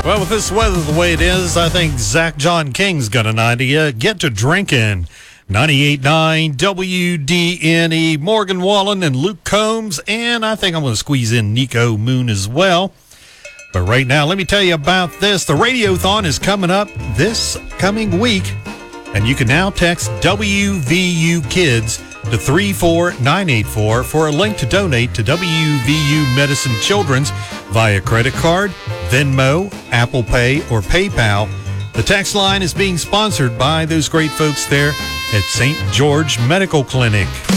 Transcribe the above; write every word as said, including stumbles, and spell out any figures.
Well, with this weather the way it is, I think Zach John King's got an idea. Get to drinking. ninety-eight point nine W D N E, Morgan Wallen and Luke Combs, and I think I'm going to squeeze in Nico Moon as well. But right now, let me tell you about this. The Radiothon is coming up this coming week, and you can now text W V U Kids to three four nine eight four for a link to donate to W V U Medicine Children's via credit card, Venmo, Apple Pay, or PayPal. The text line is being sponsored by those great folks there at Saint George Medical Clinic.